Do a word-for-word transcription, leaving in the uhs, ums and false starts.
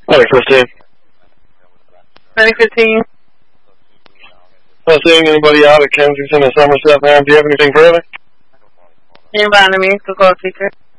twenty fifteen. twenty fifteen. Not seeing anybody out at Kensington or Somerset, ma'am. Do you have anything further? Inbound to me, to call teacher.